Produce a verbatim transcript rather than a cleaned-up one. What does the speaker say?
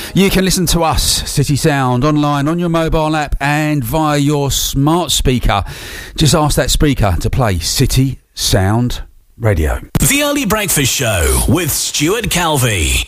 You can listen to us, City Sound, online on your mobile app and via your smart speaker. Just ask that speaker to play City Sound Radio. The Early Breakfast Show with Stuart Calvey.